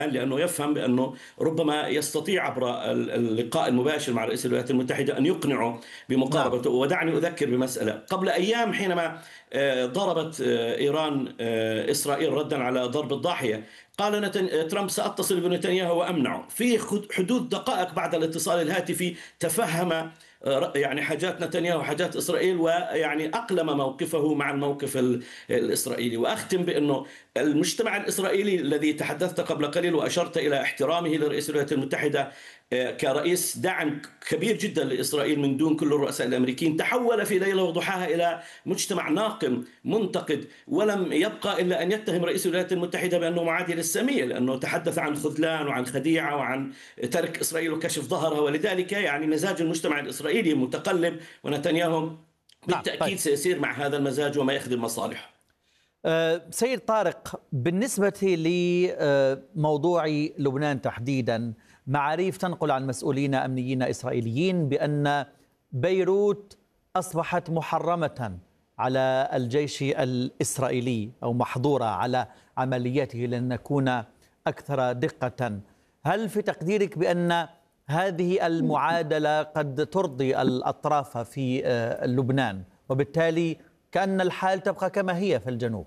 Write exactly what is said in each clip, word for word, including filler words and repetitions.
لأنه يفهم بأنه ربما يستطيع عبر اللقاء المباشر مع رئيس الولايات المتحدة أن يقنعه نعم. بمقاربته. ودعني أذكر بمسألة قبل أيام حينما آه، ضربت آه، إيران آه، إسرائيل ردا على ضرب الضاحية، قال نتن... ترامب سأتصل بنتنياهو وأمنعه. في خد- حدود دقائق بعد الاتصال الهاتفي تفهم آه، يعني حاجات نتنياهو وحاجات إسرائيل، ويعني أقلم موقفه مع الموقف ال- الإسرائيلي. وأختم بأنه المجتمع الإسرائيلي الذي تحدثت قبل قليل وأشرت إلى احترامه لرئيس الولايات المتحدة آه، كرئيس دعم كبير جدا لإسرائيل من دون كل الرؤساء الأمريكيين، تحول في ليلة وضحاها إلى مجتمع ناقم منتقد، ولم يبقى إلا أن يتهم رئيس الولايات المتحدة بأنه معادي للسامية، لأنه تحدث عن خذلان وعن خديعة وعن ترك إسرائيل وكشف ظهرها. ولذلك يعني مزاج المجتمع الإسرائيلي متقلب، ونتنياهو نعم. طيب. بالتأكيد سيسير مع هذا المزاج وما يخدم مصالحه. أه سيد طارق، بالنسبة لموضوع لبنان تحديدا، معاريف تنقل عن مسؤولين أمنيين إسرائيليين بأن بيروت أصبحت محرمة على الجيش الإسرائيلي أو محظورة على عملياته، لن نكون أكثر دقة. هل في تقديرك بأن هذه المعادلة قد ترضي الأطراف في أه، لبنان، وبالتالي كأن الحال تبقى كما هي في الجنوب؟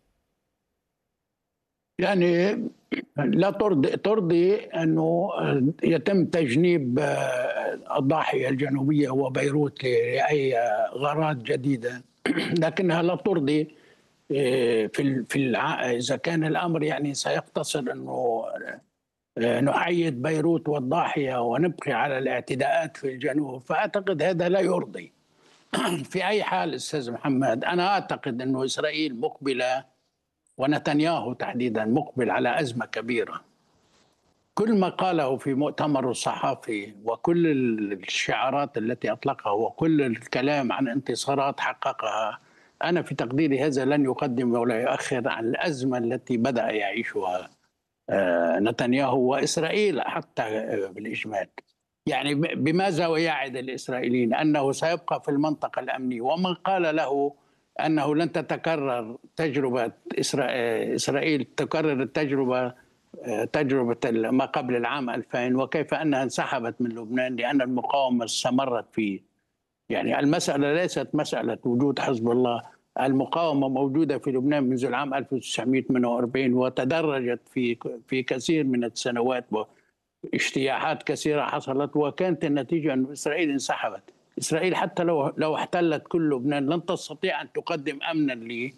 يعني لا ترضي ترضي انه يتم تجنيب الضاحيه الجنوبيه وبيروت لاي غرض جديده، لكنها لا ترضي في في الع... اذا كان الامر يعني سيقتصر انه نحيد بيروت والضاحيه ونبقي على الاعتداءات في الجنوب، فاعتقد هذا لا يرضي. في اي حال استاذ محمد، انا اعتقد انه اسرائيل مقبله ونتنياهو تحديدا مقبل على أزمة كبيرة. كل ما قاله في مؤتمره الصحفي وكل الشعارات التي أطلقها وكل الكلام عن انتصارات حققها، أنا في تقديري هذا لن يقدم ولا يؤخر عن الأزمة التي بدأ يعيشها نتنياهو وإسرائيل حتى بالإجمال. يعني بماذا يعد الإسرائيليين؟ أنه سيبقى في المنطقة الأمنية، ومن قال له أنه لن تتكرر تجربة إسرائيل تكرر التجربة تجربة ما قبل العام ألفين، وكيف أنها انسحبت من لبنان لأن المقاومة استمرت فيه. يعني المسألة ليست مسألة وجود حزب الله، المقاومة موجودة في لبنان منذ العام ألف وتسعمئة وثمانية وأربعين وتدرجت في في كثير من السنوات، واجتياحات كثيرة حصلت، وكانت النتيجة أن إسرائيل انسحبت. إسرائيل حتى لو لو احتلت كل لبنان لن تستطيع أن تقدم أمنا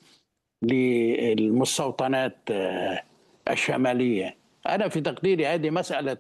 للمستوطنات الشمالية. أنا في تقديري هذه مسألة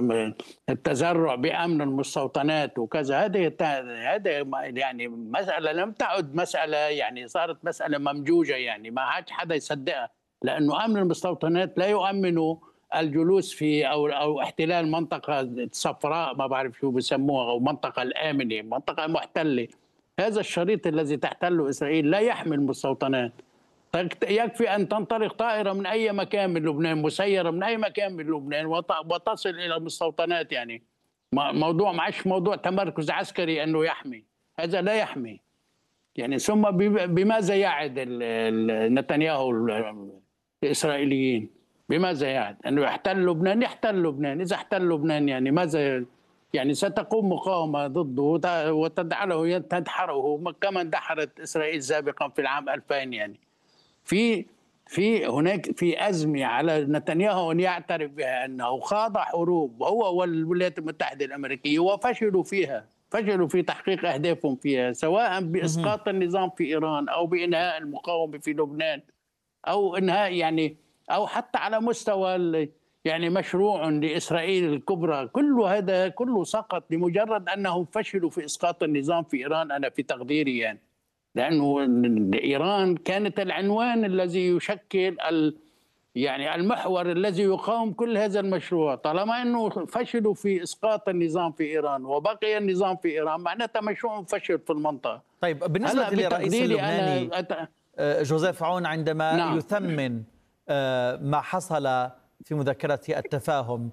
التزرع بأمن المستوطنات وكذا، هذه هذا يعني مسألة لم تعد مسألة، يعني صارت مسألة ممجوجة، يعني ما عادش حدا يصدقها، لأنه أمن المستوطنات لا يؤمن الجلوس في او او احتلال منطقه صفراء، ما بعرف شو بسموها، او منطقه الامنه، منطقه محتله. هذا الشريط الذي تحتله اسرائيل لا يحمي المستوطنات. يكفي ان تنطلق طائره من اي مكان من لبنان، مسيره من اي مكان من لبنان وتصل الى المستوطنات. يعني موضوع معش موضوع تمركز عسكري انه يحمي، هذا لا يحمي. يعني ثم بماذا يعد نتنياهو الاسرائيليين؟ بماذا يعني؟ أنه يحتل لبنان؟ يحتل لبنان، إذا احتل لبنان يعني ماذا؟ يعني ستقوم مقاومة ضده وتدعله تدحره كما اندحرت إسرائيل سابقا في العام ألفين. يعني في في هناك في أزمة على نتنياهو أن يعترف بها أنه خاض حروب هو والولايات المتحدة الأمريكية وفشلوا فيها، فشلوا في تحقيق أهدافهم فيها، سواء بإسقاط النظام في إيران أو بإنهاء المقاومة في لبنان أو إنهاء يعني أو حتى على مستوى يعني مشروع لإسرائيل الكبرى. كل هذا كله سقط لمجرد أنهم فشلوا في إسقاط النظام في إيران. أنا في تقديري يعني لأنه إيران كانت العنوان الذي يشكل ال يعني المحور الذي يقاوم كل هذا المشروع. طالما أنه فشلوا في إسقاط النظام في إيران وبقي النظام في إيران، معناتها مشروع فشل في المنطقة. طيب، بالنسبة للرئيس اللبناني أنا جوزيف عون عندما نعم. يثمن ما حصل في مذكرة التفاهم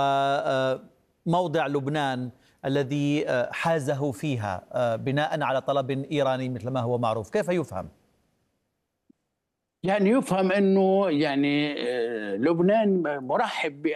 وموضع لبنان الذي حازه فيها بناء على طلب إيراني مثل ما هو معروف، كيف يفهم؟ يعني يفهم أنه يعني لبنان مرحب